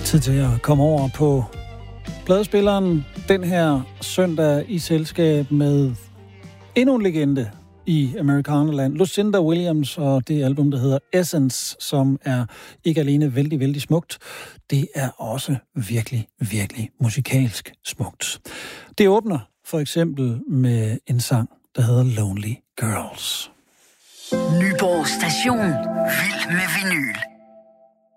Tid til at komme over på pladespilleren den her søndag i selskab med endnu en legende i Amerikanerland, Lucinda Williams, og det album, der hedder Essence, som er ikke alene vældig, vældig smukt, det er også virkelig, virkelig musikalsk smukt. Det åbner for eksempel med en sang, der hedder Lonely Girls. Nyborg Station. Vild med vinyl.